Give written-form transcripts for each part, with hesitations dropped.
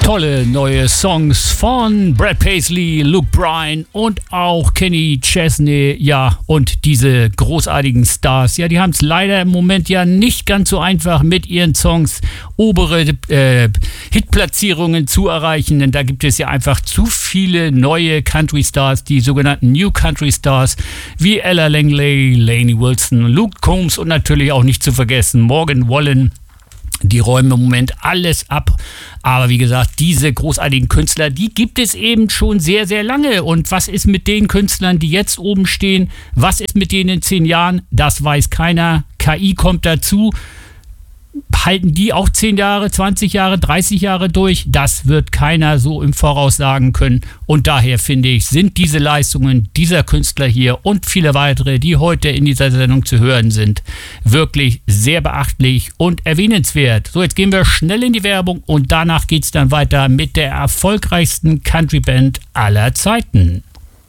Tolle neue Songs von Brad Paisley, Luke Bryan und auch Kenny Chesney, ja, und diese großartigen Stars, ja, die haben es leider im Moment ja nicht ganz so einfach mit ihren Songs obere Hitplatzierungen zu erreichen, denn da gibt es ja einfach zu viele neue Country Stars, die sogenannten New Country Stars, wie Ella Langley, Lainey Wilson, Luke Combs und natürlich auch nicht zu vergessen Morgan Wallen. Die räumen im Moment alles ab. Aber wie gesagt, diese großartigen Künstler, die gibt es eben schon sehr, sehr lange. Und was ist mit den Künstlern, die jetzt oben stehen? Was ist mit denen in 10 Jahren? Das weiß keiner. KI kommt dazu. Halten die auch 10 Jahre, 20 Jahre, 30 Jahre durch? Das wird keiner so im Voraus sagen können. Und daher finde ich, sind diese Leistungen dieser Künstler hier und viele weitere, die heute in dieser Sendung zu hören sind, wirklich sehr beachtlich und erwähnenswert. So, jetzt gehen wir schnell in die Werbung und danach geht es dann weiter mit der erfolgreichsten Country-Band aller Zeiten.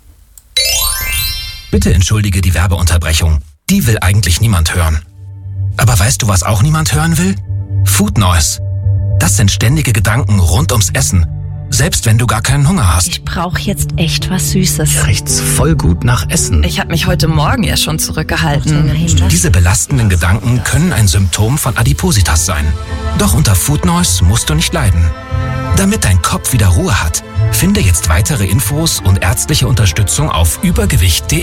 Bitte entschuldige die Werbeunterbrechung. Die will eigentlich niemand hören. Aber weißt du, was auch niemand hören will? Food Noise. Das sind ständige Gedanken rund ums Essen. Selbst wenn du gar keinen Hunger hast. Ich brauche jetzt echt was Süßes. Hier riecht's voll gut nach Essen. Ich habe mich heute Morgen ja schon zurückgehalten. Diese belastenden Gedanken können ein Symptom von Adipositas sein. Doch unter Food Noise musst du nicht leiden. Damit dein Kopf wieder Ruhe hat, finde jetzt weitere Infos und ärztliche Unterstützung auf übergewicht.de.